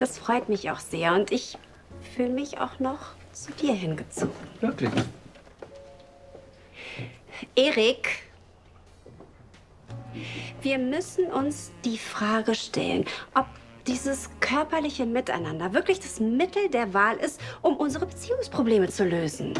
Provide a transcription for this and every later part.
Das freut mich auch sehr und ich fühle mich auch noch zu dir hingezogen. Wirklich? Erik, wir müssen uns die Frage stellen, ob dieses körperliche Miteinander wirklich das Mittel der Wahl ist, um unsere Beziehungsprobleme zu lösen.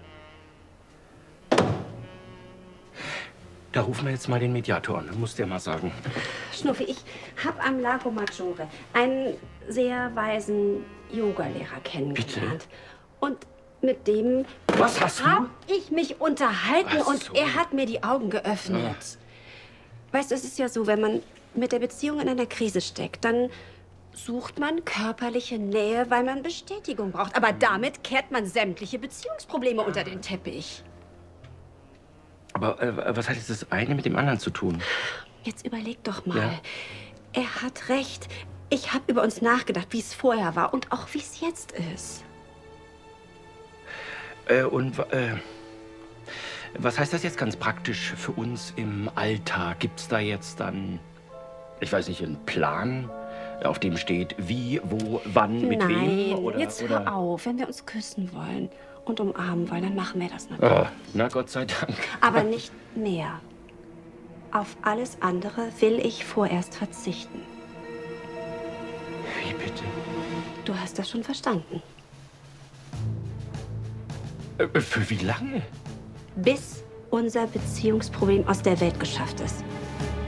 Da rufen wir jetzt mal den Mediator an, muss der mal sagen. Schnuffi, ich habe am Lago Maggiore einen sehr weisen Yogalehrer kennengelernt. Bitte? Und mit dem Was hast du? habe ich mich unterhalten Ach und so. er hat mir die Augen geöffnet. Weißt du, es ist ja so, wenn man mit der Beziehung in einer Krise steckt, dann sucht man körperliche Nähe, weil man Bestätigung braucht. Aber damit kehrt man sämtliche Beziehungsprobleme unter den Teppich. Aber was hat jetzt das eine mit dem anderen zu tun? Jetzt überleg doch mal. Ja. Er hat recht. Ich habe über uns nachgedacht, wie es vorher war und auch wie es jetzt ist. Was heißt das jetzt ganz praktisch für uns im Alltag? Gibt's da jetzt dann, ich weiß nicht, einen Plan, auf dem steht, wie, wo, wann, mit wem? Oder, jetzt oder? hör auf. Wenn wir uns küssen wollen und umarmen wollen, dann machen wir das natürlich. Na, Gott sei Dank. Aber nicht mehr. Auf alles andere will ich vorerst verzichten. Wie bitte? Du hast das schon verstanden. Für wie lange? Bis unser Beziehungsproblem aus der Welt geschafft ist.